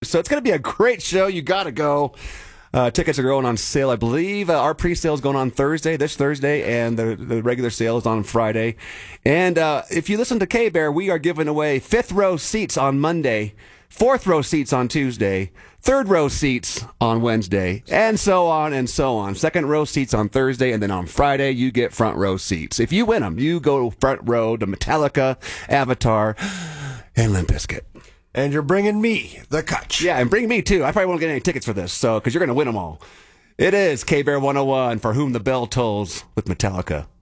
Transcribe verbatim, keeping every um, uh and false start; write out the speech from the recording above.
So it's going to be a great show. You got to go. Uh, tickets are going on sale, I believe. Uh, our pre-sale is going on Thursday, this Thursday, and the, the regular sale is on Friday. And uh, if you listen to K-Bear, we are giving away fifth row seats on Monday, fourth row seats on Tuesday, third row seats on Wednesday, and so on and so on. Second row seats on Thursday, and then on Friday, you get front row seats. If you win them, you go front row to Metallica, Avatar, and Limp Bizkit. And you're bringing me the Kutch. Yeah, and bring me too. I probably won't get any tickets for this, so because you're going to win them all. It is K-Bear one oh one, For Whom the Bell Tolls, with Metallica.